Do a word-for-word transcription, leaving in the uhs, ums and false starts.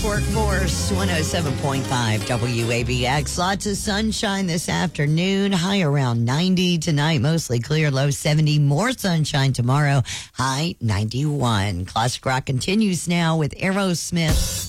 Workforce one oh seven point five W A B X. Lots of sunshine this afternoon. High around ninety tonight, mostly clear, low seventy. More sunshine tomorrow, high ninety-one. Classic rock continues now with Aerosmith.